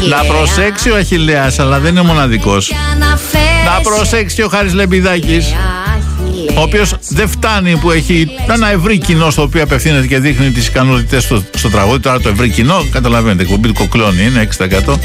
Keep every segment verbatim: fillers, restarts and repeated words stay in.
Να προσέξει ο Αχιλλέας, αλλά δεν είναι μοναδικός. Να προσέξει ο Χάρης Λεμπιδάκης, ο οποίος δεν φτάνει που έχει ένα ευρύ κοινό στο οποίο απευθύνεται και δείχνει τις ικανότητες στο, στο τραγούδι. Τώρα το ευρύ κοινό, καταλαβαίνετε, εκπομπή του Κοκλώνη είναι έξι τοις εκατό.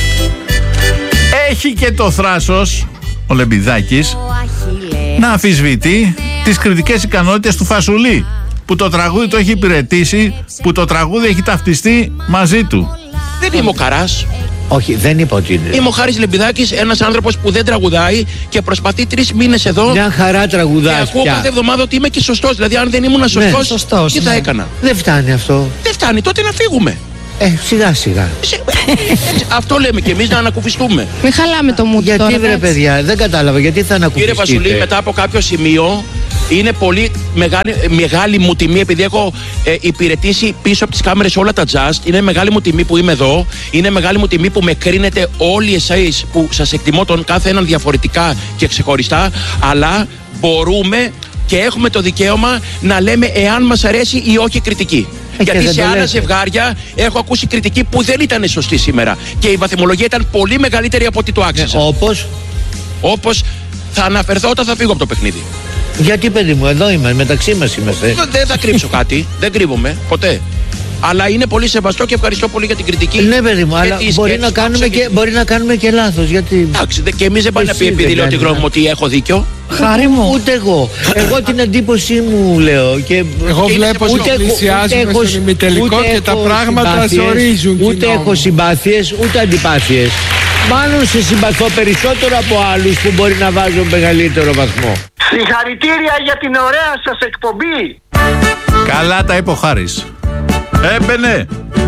Έχει και το θράσος ο Λεμπιδάκης να αμφισβητεί τις κριτικές ικανότητες του Φασουλή, που το τραγούδι το έχει υπηρετήσει, που το τραγούδι έχει ταυτιστεί μαζί του. Δεν είμαι ο Καράς. Όχι, δεν είπα ότι είναι. Είμαι ο Χάρης Λεμπιδάκης, ένας άνθρωπος που δεν τραγουδάει και προσπαθεί τρεις μήνες εδώ. Μια χαρά τραγουδάς. Και ακούω πια. κάθε εβδομάδα ότι είμαι και σωστός. Δηλαδή, αν δεν ήμουν σωστός, Ναι, σωστός, τι θα ναι. έκανα. Δεν φτάνει αυτό. Δεν φτάνει, τότε να φύγουμε. Ε, σιγά σιγά. Σε- Αυτό λέμε και εμείς, να ανακουφιστούμε. Μην χαλάμε το mood Γιατί τώρα. βρε εντάξει. παιδιά, δεν κατάλαβα γιατί θα ανακουφιστείτε. Κύριε Βασουλή, μετά από κάποιο σημείο είναι πολύ μεγάλη, μεγάλη μου τιμή, επειδή έχω ε, υπηρετήσει πίσω από τις κάμερες όλα τα Just. Είναι μεγάλη μου τιμή που είμαι εδώ. Είναι μεγάλη μου τιμή που με κρίνετε όλοι εσείς που σας εκτιμώ τον κάθε έναν διαφορετικά και ξεχωριστά. Αλλά μπορούμε και έχουμε το δικαίωμα να λέμε εάν μας αρέσει ή όχι κριτική. Ε, και Γιατί δεν σε το άλλα λέτε. ζευγάρια έχω ακούσει κριτική που δεν ήταν σωστή σήμερα. Και η βαθμολογία ήταν πολύ μεγαλύτερη από ό,τι το άξιζα. Όπως, Όπως θα αναφερθώ όταν θα φύγω από το παιχνίδι. γιατί παιδί μου, εδώ είμαστε, μεταξύ μας είμαστε. Δεν θα κρύψω κάτι, δεν κρύβομαι ποτέ. Αλλά είναι πολύ σεβαστό και ευχαριστώ πολύ για την κριτική. Ναι παιδί μου, και αλλά τη μπορεί σκέψη να, που κάνουμε άκουσα και, μπορεί να κάνουμε και λάθος, γιατί... Εντάξει, δε- και εμείς δεν πάει να πει Εσύ επειδή δεν λέω τη κάνεις, γνώμη ναι. μου ότι έχω δίκιο. Χάρη μου. Ούτε εγώ. Εγώ την εντύπωσή μου λέω. Και Εγώ Και είναι βλέπω σεβαστό. ότι έχω- πλησιάζουμε έχω- στον ημιτελικό ούτε και τα έχω πράγματα συμπάθειες, ζορίζουν. Ούτε κοινό έχω μου. συμπάθειες, ούτε αντιπάθειες. Μάλλον σε συμπαθώ περισσότερο από άλλους που μπορεί να βάζουν μεγαλύτερο βαθμό. Συγχαρητήρια για την ωραία σας εκπομπή. Καλά τα είπε ο Χάρης. Έμπαινε.